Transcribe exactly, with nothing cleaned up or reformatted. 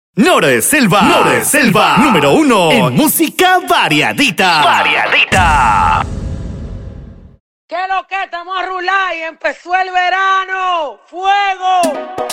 Nora de Selva, Nora de Selva, número uno en música variadita. Variadita. ¿Qué lo que estamos a rular y empezó el verano? ¡Fuego!